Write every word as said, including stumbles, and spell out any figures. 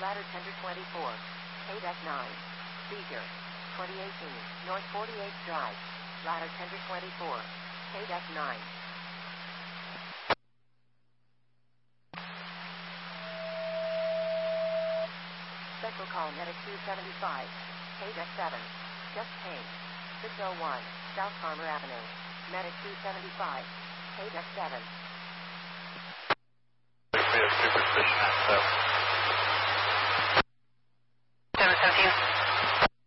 ladder tender twenty-four, K nine. Seizure, twenty eighteen, North forty-eighth Drive, ladder tender twenty-four, K nine. Central call medic two seventy-five, K seven, just changed, six oh one, South Farmer Avenue, medic two seventy-five, K seven. Superstition at seven.